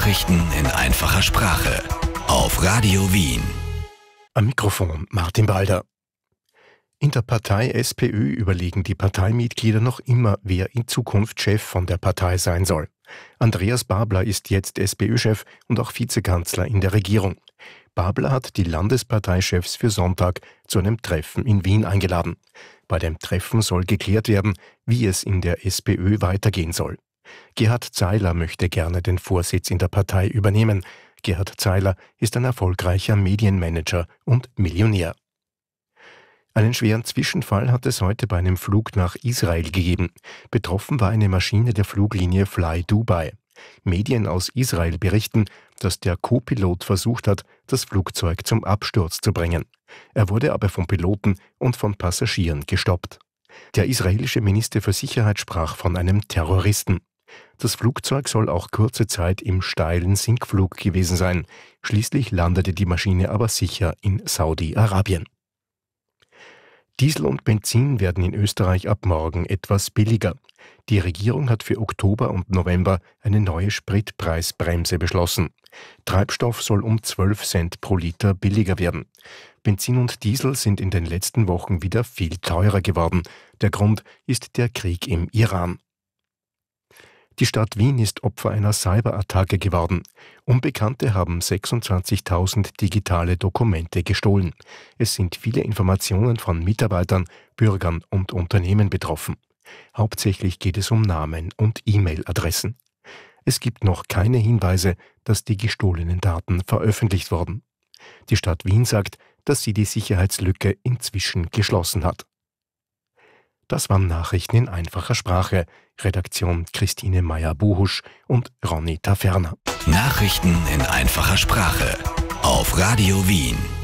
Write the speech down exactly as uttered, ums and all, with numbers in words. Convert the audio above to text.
Nachrichten in einfacher Sprache auf Radio Wien. Am Mikrofon Martin Balder. In der Partei SPÖ überlegen die Parteimitglieder noch immer, wer in Zukunft Chef von der Partei sein soll. Andreas Babler ist jetzt SPÖ-Chef und auch Vizekanzler in der Regierung. Babler hat die Landesparteichefs für Sonntag zu einem Treffen in Wien eingeladen. Bei dem Treffen soll geklärt werden, wie es in der SPÖ weitergehen soll. Gerhard Zeiler möchte gerne den Vorsitz in der Partei übernehmen. Gerhard Zeiler ist ein erfolgreicher Medienmanager und Millionär. Einen schweren Zwischenfall hat es heute bei einem Flug nach Israel gegeben. Betroffen war eine Maschine der Fluglinie Fly Dubai. Medien aus Israel berichten, dass der Co-Pilot versucht hat, das Flugzeug zum Absturz zu bringen. Er wurde aber vom Piloten und von Passagieren gestoppt. Der israelische Minister für Sicherheit sprach von einem Terroristen. Das Flugzeug soll auch kurze Zeit im steilen Sinkflug gewesen sein. Schließlich landete die Maschine aber sicher in Saudi-Arabien. Diesel und Benzin werden in Österreich ab morgen etwas billiger. Die Regierung hat für Oktober und November eine neue Spritpreisbremse beschlossen. Treibstoff soll um zwölf Cent pro Liter billiger werden. Benzin und Diesel sind in den letzten Wochen wieder viel teurer geworden. Der Grund ist der Krieg im Iran. Die Stadt Wien ist Opfer einer Cyberattacke geworden. Unbekannte haben sechsundzwanzigtausend digitale Dokumente gestohlen. Es sind viele Informationen von Mitarbeitern, Bürgern und Unternehmen betroffen. Hauptsächlich geht es um Namen und E-Mail-Adressen. Es gibt noch keine Hinweise, dass die gestohlenen Daten veröffentlicht wurden. Die Stadt Wien sagt, dass sie die Sicherheitslücke inzwischen geschlossen hat. Das waren Nachrichten in einfacher Sprache. Redaktion Christine Meyer-Buhusch und Ronny Taferner. Nachrichten in einfacher Sprache auf Radio Wien.